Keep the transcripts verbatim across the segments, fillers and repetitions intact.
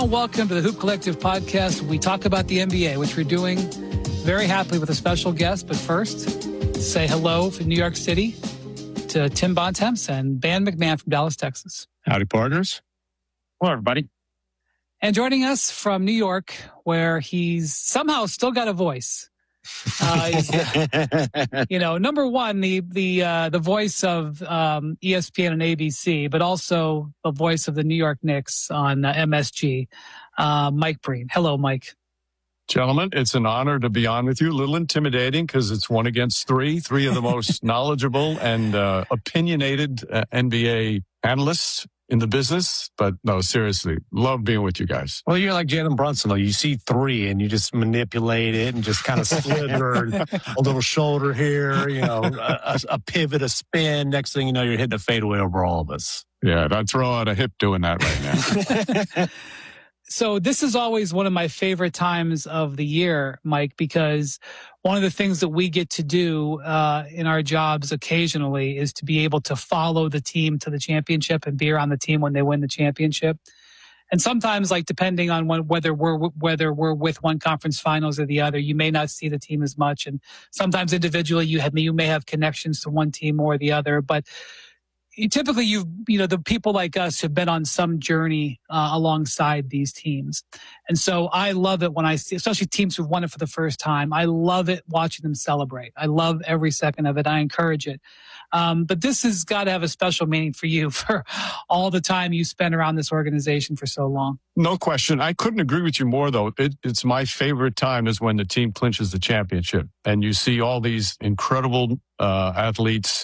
and welcome to the Hoop Collective podcast. We talk about the N B A, which we're doing very happily with a special guest. But first, say hello from New York City to Tim Bontemps and Ben McMahon from Dallas, Texas. Howdy, partners. Hello, everybody. And joining us from New York, where he's somehow still got a voice. Uh, he's the, you know, number one, the the uh, the voice of um, E S P N and A B C, but also the voice of the New York Knicks on uh, M S G, uh, Mike Breen. Hello, Mike. Gentlemen, it's an honor to be on with you. A little intimidating because it's one against three, three of the most knowledgeable and uh, opinionated uh, N B A analysts in the business. But no, seriously, love being with you guys. Well, you're like Jalen Brunson, though. You see three and you just manipulate it and just kind of slither a little shoulder here, you know, a, a pivot, a spin. Next thing you know, you're hitting a fadeaway over all of us. Yeah, I'd throw out a hip doing that right now. So this is always one of my favorite times of the year, Mike, because one of the things that we get to do uh, in our jobs occasionally is to be able to follow the team to the championship and be around the team when they win the championship. And sometimes, like, depending on when, whether we're whether we're with one conference finals or the other, you may not see the team as much. And sometimes individually, you have you may have connections to one team or the other, but typically, you you know, the people like us have been on some journey uh, alongside these teams. And so I love it when I see, especially teams who've won it for the first time, I love it watching them celebrate. I love every second of it. I encourage it. Um, but this has got to have a special meaning for you for all the time you spent around this organization for so long. No question. I couldn't agree with you more, though. It, it's my favorite time is when the team clinches the championship and you see all these incredible uh, athletes.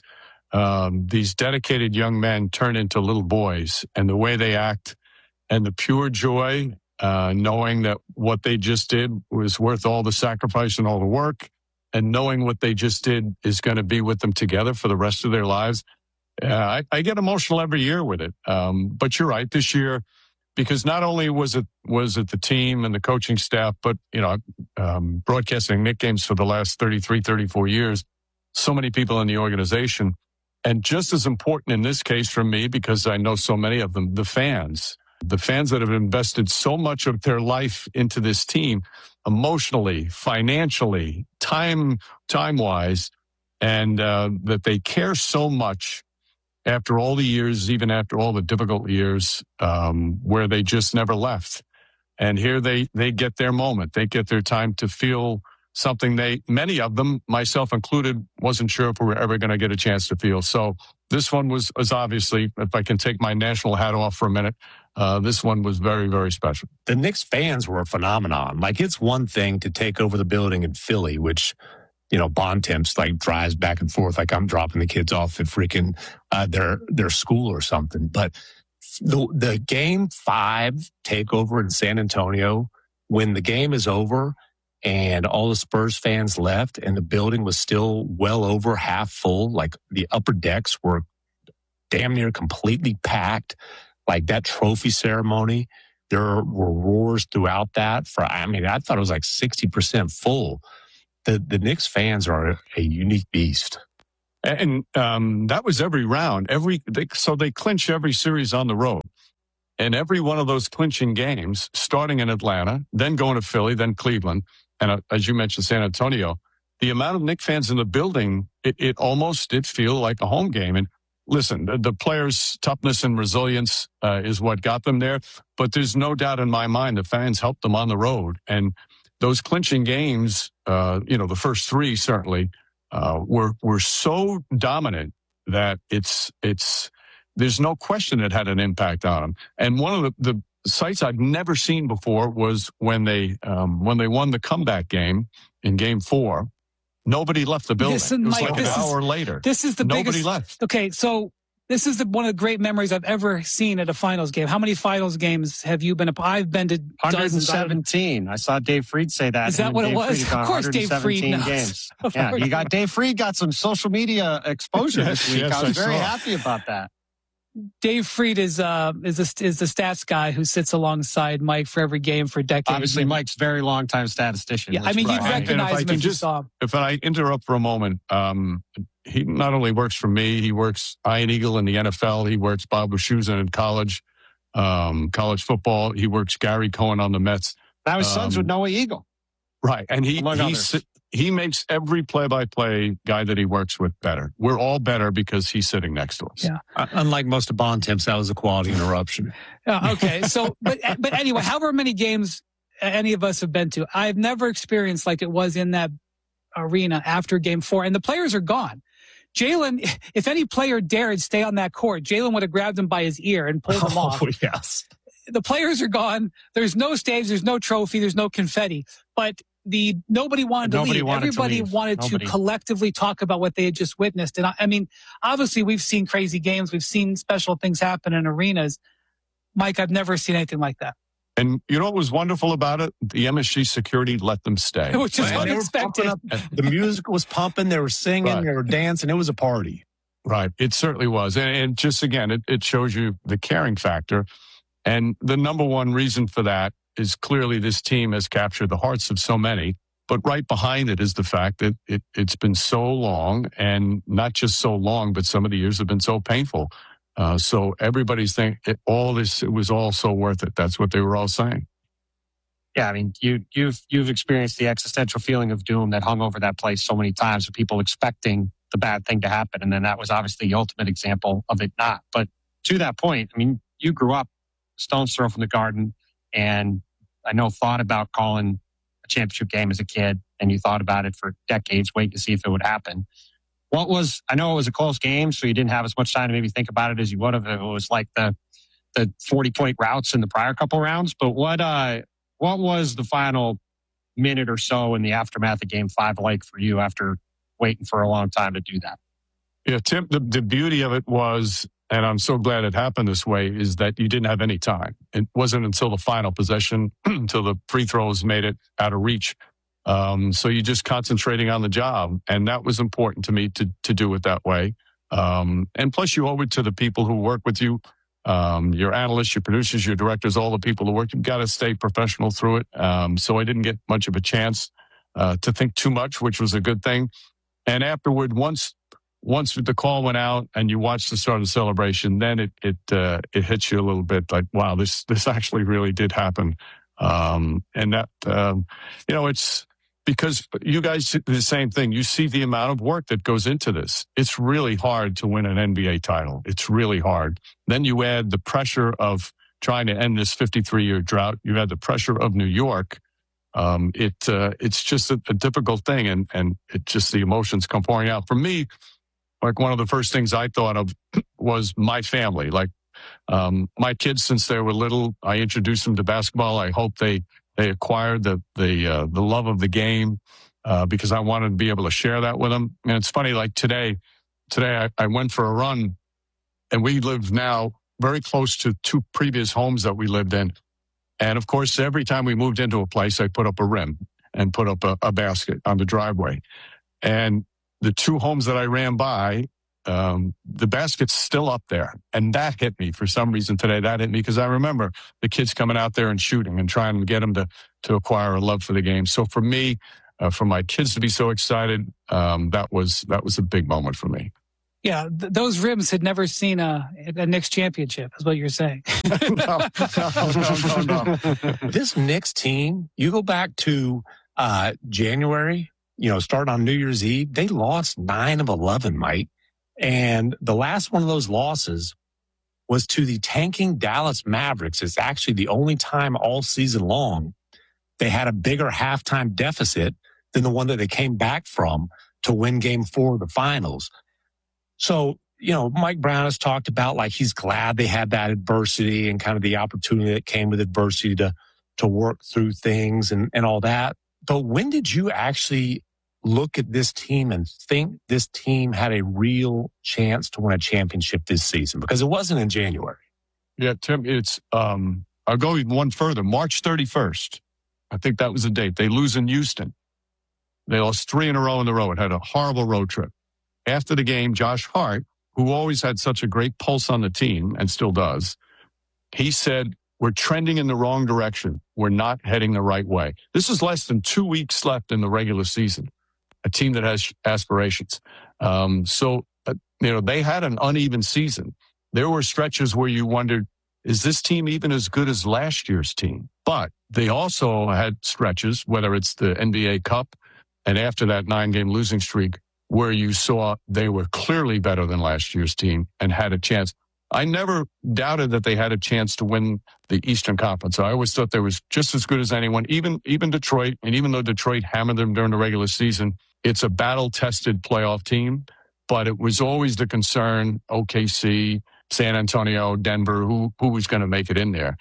Um, these dedicated young men turn into little boys, and the way they act and the pure joy, uh, knowing that what they just did was worth all the sacrifice and all the work, and knowing what they just did is going to be with them together for the rest of their lives. Uh, I, I get emotional every year with it. Um, but you're right, this year, because not only was it was it the team and the coaching staff, but, you know, um, broadcasting Knick games for the last thirty-three, thirty-four years, so many people in the organization. And just as important in this case for me, because I know so many of them, the fans, the fans that have invested so much of their life into this team, emotionally, financially, time, time-wise, and uh, that they care so much after all the years, even after all the difficult years, um, where they just never left. And here they, they get their moment. They get their time to feel something they, many of them, myself included, wasn't sure if we were ever going to get a chance to feel. So this one was, was obviously, if I can take my national hat off for a minute, uh, this one was very, very special. The Knicks fans were a phenomenon. Like, it's one thing to take over the building in Philly, which, you know, Bontemps like drives back and forth like I'm dropping the kids off at freaking uh, their their school or something. But the the game five takeover in San Antonio, when the game is over and all the Spurs fans left and the building was still well over half full, like the upper decks were damn near completely packed, like that trophy ceremony, there were roars throughout that. For I mean, I thought it was like sixty percent full. The the Knicks fans are a, a unique beast. And um, that was every round. Every they, So they clinch every series on the road. And every one of those clinching games, starting in Atlanta, then going to Philly, then Cleveland, and uh, as you mentioned, San Antonio, the amount of Knicks fans in the building, it, it almost did feel like a home game. And listen, the, the players' toughness and resilience uh, is what got them there. But there's no doubt in my mind the fans helped them on the road. And those clinching games, uh, you know, the first three certainly uh, were were so dominant that it's it's there's no question it had an impact on them. And one of the, the sights I've never seen before was when they um, when they won the comeback game in Game Four. Nobody left the building. Listen, it was Mike, like an this hour is, later. This is the Nobody biggest, left. Okay, so this is the, one of the great memories I've ever seen at a finals game. How many finals games have you been a I've been to one hundred seventeen. I saw Dave Freed say that. Is that what Dave it was? Freed Of course, Dave Freed knows. Games. Yeah, you got Dave Freed got some social media exposure this week. Yes, I was I very saw. happy about that. Dave Freed is uh is a, is the stats guy who sits alongside Mike for every game for decades. Obviously, Mike's very long time statistician. Yeah, I mean, you'd right. recognize And if I him can if you just- saw him. If I interrupt for a moment, um, he not only works for me, he works Iron Eagle in the N F L. He works Bob Wischusen in college. um, college football. He works Gary Cohen on the Mets. Now his son's Um, with Noah Eagle. Right. And he, Among he's, others. he makes every play-by-play guy that he works with better. We're all better because he's sitting next to us. Yeah. Uh, unlike most of Bontemps, that was a quality interruption. Yeah, okay. So, but but anyway, however many games any of us have been to, I've never experienced like it was in that arena after game four, and the players are gone. Jalen, if any player dared stay on that court, Jalen would have grabbed him by his ear and pulled him off. Oh, yes. The players are gone. There's no stage. There's no trophy. There's no confetti. But the nobody wanted to Nobody leave. wanted to Everybody leave. wanted Nobody. to collectively talk about what they had just witnessed. And I, I mean, obviously, we've seen crazy games. We've seen special things happen in arenas. Mike, I've never seen anything like that. And you know what was wonderful about it? The M S G security let them stay. Which is And they were unexpected. pumping up- The music was pumping. They were singing. Right. They were dancing. It was a party. Right. It certainly was. And, and just again, it, it shows you the caring factor. And the number one reason for that is clearly this team has captured the hearts of so many. But right behind it is the fact that it, it's been so long, and not just so long, but some of the years have been so painful. Uh, so everybody's thinking it, all this, it was all so worth it. That's what they were all saying. Yeah, I mean, you, you've you've experienced the existential feeling of doom that hung over that place so many times, with people expecting the bad thing to happen, and then that was obviously the ultimate example of it not. But to that point, I mean, you grew up stone's throw from the Garden, and I know thought about calling a championship game as a kid, and you thought about it for decades, waiting to see if it would happen. What was, I know it was a close game, so you didn't have as much time to maybe think about it as you would have if it was like the the forty-point routes in the prior couple rounds. But what uh, what was the final minute or so in the aftermath of Game Five like for you after waiting for a long time to do that? Yeah, Tim, the, the beauty of it was, and I'm so glad it happened this way, is that you didn't have any time. It wasn't until the final possession, until the free throws made it out of reach. Um, so you're just concentrating on the job. And that was important to me to to do it that way. Um, and plus you owe it to the people who work with you, um, your analysts, your producers, your directors, all the people who work. You've got to stay professional through it. Um, so I didn't get much of a chance uh, to think too much, which was a good thing. And afterward, once once the call went out and you watched the start of the celebration, then it it uh, it hits you a little bit like, wow, this this actually really did happen. Um, and that um, you know, it's because you guys do the same thing. You see the amount of work that goes into this. It's really hard to win an N B A title. It's really hard. Then you add the pressure of trying to end this fifty-three year drought. You add the pressure of New York. Um, it uh, it's just a, a difficult thing, and and it just the emotions come pouring out. For me, like one of the first things I thought of was my family. Like um, my kids, since they were little, I introduced them to basketball. I hope they they acquired the the uh, the love of the game uh, because I wanted to be able to share that with them. And it's funny, like today, today I, I went for a run, and we live now very close to two previous homes that we lived in. And of course, every time we moved into a place, I put up a rim and put up a, a basket on the driveway. And the two homes that I ran by, um, the basket's still up there. And that hit me for some reason today. That hit me because I remember the kids coming out there and shooting and trying to get them to, to acquire a love for the game. So for me, uh, for my kids to be so excited, um, that was that was a big moment for me. Yeah, th- those rims had never seen a, a Knicks championship, is what you're saying. no, no, no, no, no. This Knicks team, you go back to uh, January, you know, start on New Year's Eve, they lost nine of eleven, Mike. And the last one of those losses was to the tanking Dallas Mavericks. It's actually the only time all season long they had a bigger halftime deficit than the one that they came back from to win game four of the finals. So, you know, Mike Brown has talked about like he's glad they had that adversity and kind of the opportunity that came with adversity to to work through things and, and all that. But when did you actually look at this team and think this team had a real chance to win a championship this season? Because it wasn't in January. Yeah, Tim, it's, um, I'll go even one further. March thirty-first. I think that was the date. They lose in Houston. They lost three in a row in the road. Had a horrible road trip. After the game, Josh Hart, who always had such a great pulse on the team and still does, he said, we're trending in the wrong direction. We're not heading the right way. This is less than two weeks left in the regular season, a team that has aspirations. Um, so, uh, you know, they had an uneven season. There were stretches where you wondered, is this team even as good as last year's team? But they also had stretches, whether it's the N B A Cup and after that nine-game losing streak, where you saw they were clearly better than last year's team and had a chance. I never doubted that they had a chance to win the Eastern Conference. I always thought they was just as good as anyone, even even Detroit. And even though Detroit hammered them during the regular season, it's a battle-tested playoff team. But it was always the concern, O K C, San Antonio, Denver, who, who was going to make it in there.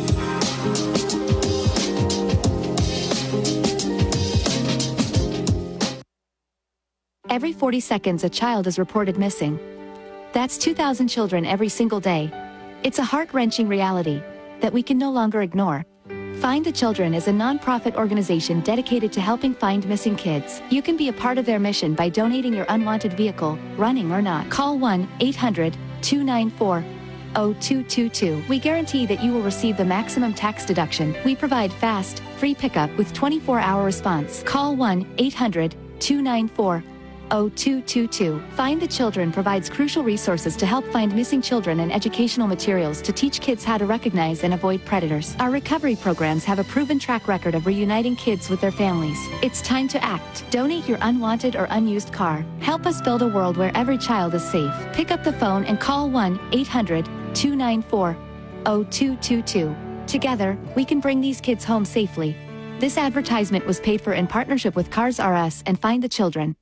Every forty seconds, a child is reported missing. That's two thousand children every single day. It's a heart-wrenching reality that we can no longer ignore. Find the Children is a non-profit organization dedicated to helping find missing kids. You can be a part of their mission by donating your unwanted vehicle, running or not. Call one eight hundred two nine four zero two two two. We guarantee that you will receive the maximum tax deduction. We provide fast, free pickup with twenty-four hour response. Call one eight hundred two nine four zero two two two. Find the Children provides crucial resources to help find missing children and educational materials to teach kids how to recognize and avoid predators. Our recovery programs have a proven track record of reuniting kids with their families. It's time to act. Donate your unwanted or unused car. Help us build a world where every child is safe. Pick up the phone and call one eight hundred two nine four zero two two two. Together, we can bring these kids home safely. This advertisement was paid for in partnership with Cars R Us and Find the Children.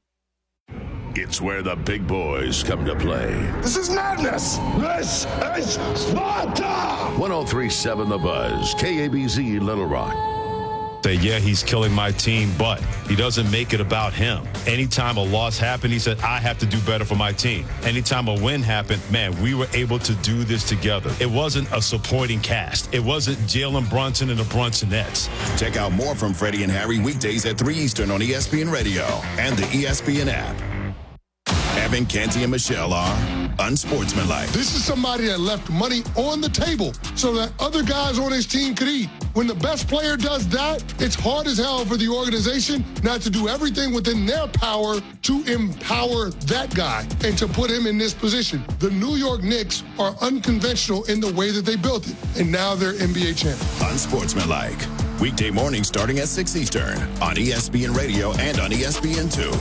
It's where the big boys come to play. This is madness. This is Sparta. one oh three point seven The Buzz, K A B Z Little Rock. Say, yeah, he's killing my team, but he doesn't make it about him. Anytime a loss happened, he said, I have to do better for my team. Anytime a win happened, man, we were able to do this together. It wasn't a supporting cast. It wasn't Jalen Brunson and the Brunsonettes. Check out more from Freddie and Harry weekdays at three Eastern on E S P N Radio and the E S P N app. Evan, Canty, and Michelle are unsportsmanlike. This is somebody that left money on the table so that other guys on his team could eat. When the best player does that, it's hard as hell for the organization not to do everything within their power to empower that guy and to put him in this position. The New York Knicks are unconventional in the way that they built it, and now they're N B A champions. Unsportsmanlike. Weekday mornings starting at six Eastern on E S P N Radio and on E S P N two.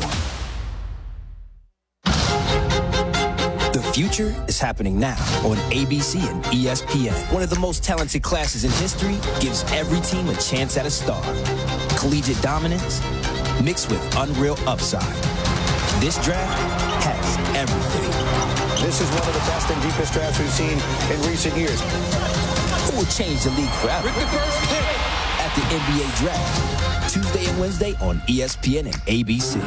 The future is happening now on A B C and E S P N. One of the most talented classes in history gives every team a chance at a star. Collegiate dominance mixed with unreal upside. This draft has everything. This is one of the best and deepest drafts we've seen in recent years. It will change the league forever. With the first pick at the N B A Draft, Tuesday and Wednesday on E S P N and A B C.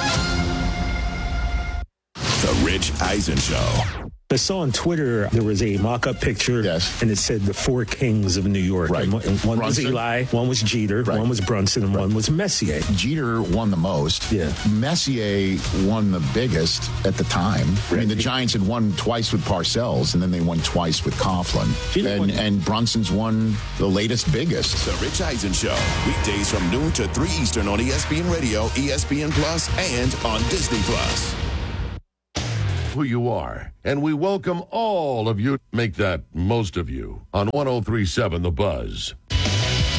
The Rich Eisen Show. I saw on Twitter there was a mock-up picture, yes, and it said the four kings of New York. Right. And one and one was Brunson. Eli, one was Jeter, Right. one was Brunson, and one was Messier. Jeter won the most. Yeah. Messier won the biggest at the time. I mean, the Giants had won twice with Parcells, and then they won twice with Coughlin. And, and Brunson's won the latest biggest. The Rich Eisen Show. Weekdays from noon to three Eastern on E S P N Radio, E S P N Plus, and on Disney Plus. Who you are, and we welcome all of you. Make that most of you on one oh three point seven The Buzz.